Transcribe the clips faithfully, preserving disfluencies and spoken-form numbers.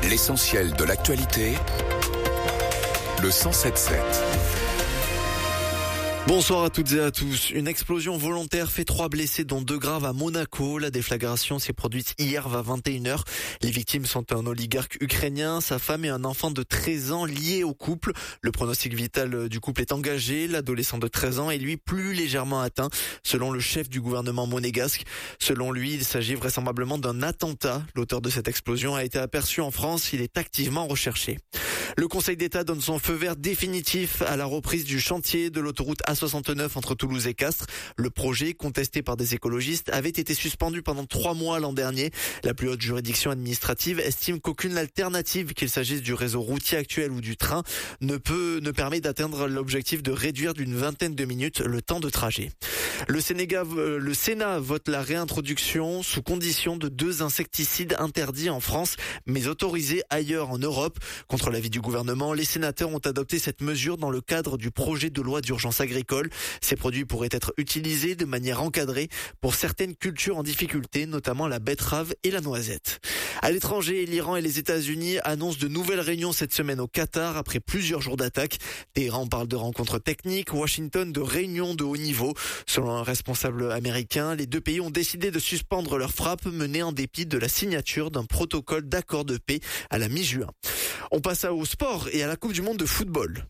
L'essentiel de l'actualité, le cent sept sept. Bonsoir à toutes et à tous. Une explosion volontaire fait trois blessés dont deux graves à Monaco. La déflagration s'est produite hier vers vingt et une heures. Les victimes sont un oligarque ukrainien, sa femme et un enfant de treize ans liés au couple. Le pronostic vital du couple est engagé. L'adolescent de treize ans est lui plus légèrement atteint, selon le chef du gouvernement monégasque. Selon lui, il s'agit vraisemblablement d'un attentat. L'auteur de cette explosion a été aperçu en France. Il est activement recherché. Le Conseil d'État donne son feu vert définitif à la reprise du chantier de l'autoroute A soixante-neuf entre Toulouse et Castres. Le projet, contesté par des écologistes, avait été suspendu pendant trois mois l'an dernier. La plus haute juridiction administrative estime qu'aucune alternative, qu'il s'agisse du réseau routier actuel ou du train, ne peut, ne permet d'atteindre l'objectif de réduire d'une vingtaine de minutes le temps de trajet. Le Sénégal, le Sénat vote la réintroduction sous condition de deux insecticides interdits en France, mais autorisés ailleurs en Europe. Contre l'avis du gouvernement, les sénateurs ont adopté cette mesure dans le cadre du projet de loi d'urgence agricole. Ces produits pourraient être utilisés de manière encadrée pour certaines cultures en difficulté, notamment la betterave et la noisette. À l'étranger, l'Iran et les États-Unis annoncent de nouvelles réunions cette semaine au Qatar après plusieurs jours d'attaques. Téhéran parle de rencontres techniques, Washington de réunions de haut niveau. Selon un responsable américain, les deux pays ont décidé de suspendre leurs frappes menées en dépit de la signature d'un protocole d'accord de paix à la mi-juin. On passe au sport et à la Coupe du Monde de football.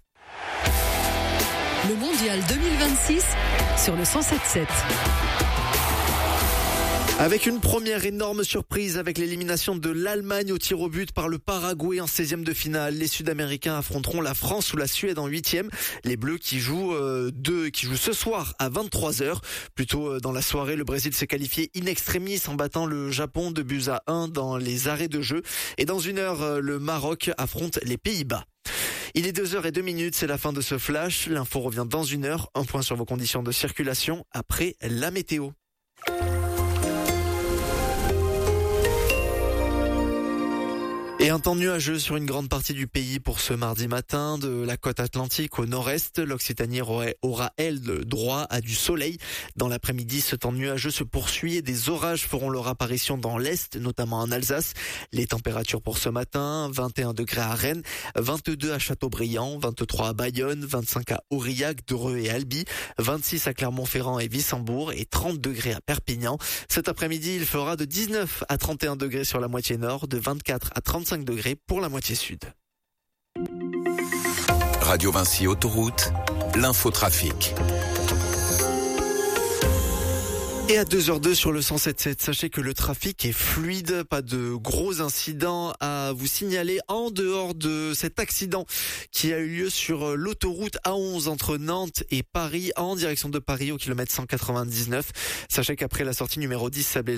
Le Mondial deux mille vingt-six sur le cent sept sept. Avec une première énorme surprise avec l'élimination de l'Allemagne au tir au but par le Paraguay en seizième de finale. Les Sud-Américains affronteront la France ou la Suède en huitième. Les Bleus qui jouent euh, deux, qui jouent ce soir à vingt-trois heures. Plus tôt dans la soirée, le Brésil s'est qualifié in extremis en battant le Japon de buts à un dans les arrêts de jeu. Et dans une heure, le Maroc affronte les Pays-Bas. Il est deux heures et deux minutes, c'est la fin de ce flash. L'info revient dans une heure. Un point sur vos conditions de circulation après la météo. Et un temps nuageux sur une grande partie du pays pour ce mardi matin. De la côte atlantique au nord-est, l'Occitanie aura, elle, droit à du soleil. Dans l'après-midi, ce temps nuageux se poursuit et des orages feront leur apparition dans l'est, notamment en Alsace. Les températures pour ce matin, vingt et un degrés à Rennes, vingt-deux à Châteaubriand, vingt-trois à Bayonne, vingt-cinq à Aurillac, Dreux et Albi, vingt-six à Clermont-Ferrand et Wissembourg et trente degrés à Perpignan. Cet après-midi, il fera de dix-neuf à trente et un degrés sur la moitié nord, de vingt-quatre à trente-cinq degrés pour la moitié sud. Radio Vinci Autoroute, l'infotrafic. Et à deux heures deux sur le cent sept sept, sachez que le trafic est fluide, pas de gros incidents à vous signaler en dehors de cet accident qui a eu lieu sur l'autoroute A onze entre Nantes et Paris en direction de Paris au kilomètre cent quatre-vingt-dix-neuf. Sachez qu'après la sortie numéro dix, Sablé